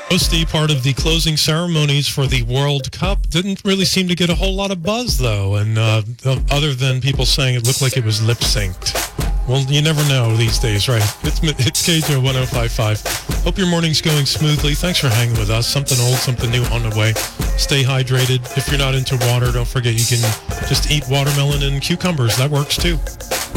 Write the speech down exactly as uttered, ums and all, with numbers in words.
Hosty, part of the closing ceremonies for the World Cup, didn't really seem to get a whole lot of buzz, though, and uh, other than people saying it looked like it was lip-synced. Well, you never know these days, right? It's, it's K J one oh five point five. Hope your morning's going smoothly. Thanks for hanging with us. Something old, something new on the way. Stay hydrated. If you're not into water, don't forget you can just eat watermelon and cucumbers. That works, too.